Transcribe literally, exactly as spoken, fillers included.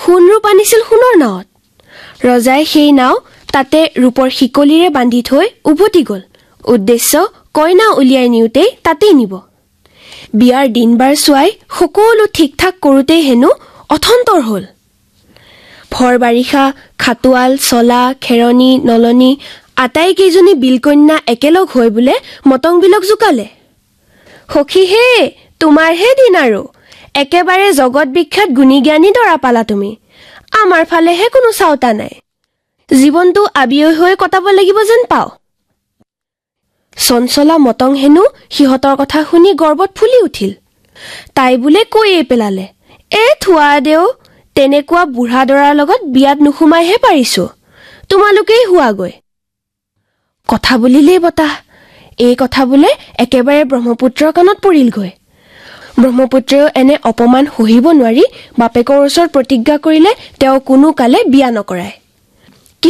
সোণৰূপ আনিছিল সোণৰ নাৱত। ৰজাই সেই নাও তাতে ৰূপৰ শিকলিৰে বান্ধি থৈ উভতি গ'ল। উদ্দেশ্য কইনা উলিয়াই নিওঁতেই তাতেই নিব। বিয়াৰ দিন বাৰ চোৱাই সকলো ঠিক ঠাক কৰোঁতেই হেনো অথন্তৰ হ'ল। ভৰ বাৰিষা খাটোৱাল চলা খেৰণী নলনী আটাইকেইজনী বিলকন্যা একেলগ হৈ বোলে মটং বিলক জোকালে। সখী হে, তোমাৰহে দিন আৰু একেবাৰে জগত বিখ্যাত গুণীজ্ঞানী দৰা পালা তুমি। আমাৰ ফালেহে কোনো চাওতা নাই। জীৱনটো আবিয়ৈ হৈ কটাব লাগিব যেন পাওঁ। চঞ্চলা মটং হেনো সিহঁতৰ কথা শুনি গৰ্বত ফুলি উঠিল। তাই বোলে কৈয়ে পেলালে, এ থোৱা দেও, তেনেকুৱা বুঢ়া দৰাৰ লগত বিয়াত নোসোমাইহে পাৰিছো, তোমালোকেই হোৱাগৈ। কথা বুলিলেই বতাহ। এই কথা বোলে একেবাৰে ব্ৰহ্মপুত্ৰৰ কাণত পৰিলগৈ। ব্ৰহ্মপুত্ৰেও এনে অপমান সহিব নোৱাৰি বাপেকৰ ওচৰত প্ৰতিজ্ঞা কৰিলে তেওঁ কোনো কালে বিয়া নকৰায়।